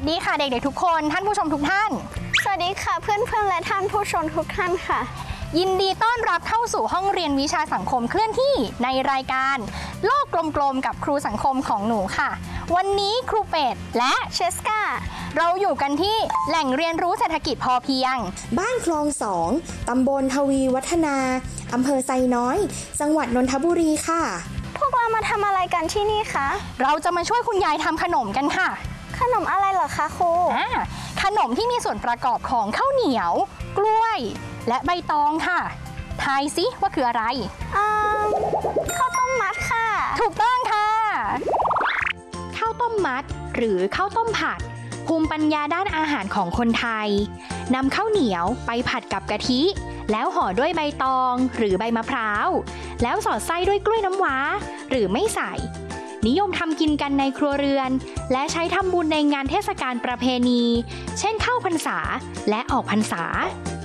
ดีค่ะเด็กๆทุกคนท่านผู้ชมทุกท่านสวัสดีค่ะเพื่อนๆและท่านผู้ชมทุกท่านค่ะยินดีต้อนรับเข้าสู่ห้องเรียนวิชาสังคมเคลื่อนที่ในรายการโลกกลมๆกับครูสังคมของหนูค่ะวันนี้ครูเป็ดและเชสกาเราอยู่กันที่แหล่งเรียนรู้เศรษฐกิจพอเพียงบ้านคลอง2ตำบลทวีวัฒนาอำเภอไซน้อยจังหวัดนนทบุรีค่ะพวกเรามาทำอะไรกันที่นี่คะเราจะมาช่วยคุณยายทำขนมกันค่ะขนมอะไรเหรอคะครูขนมที่มีส่วนประกอบของข้าวเหนียวกล้วยและใบตองค่ะทายซิว่าคืออะไรข้าวต้มมัดค่ะถูกต้องค่ะข้าวต้มมัดหรือข้าวต้มผัดภูมิปัญญาด้านอาหารของคนไทยนำข้าวเหนียวไปผัดกับกะทิแล้วห่อด้วยใบตองหรือใบมะพร้าวแล้วสอดไส้ด้วยกล้วยน้ำว้าหรือไม่ใส่นิยมทำกินกันในครัวเรือนและใช้ทำบุญในงานเทศกาลประเพณีเช่นเข้าพรรษาและออกพรรษา